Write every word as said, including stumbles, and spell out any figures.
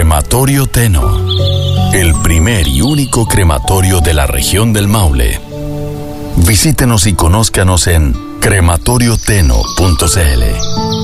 Crematorio Teno, el primer y único crematorio de la región del Maule. Visítenos y conózcanos en crematorioteno punto c l.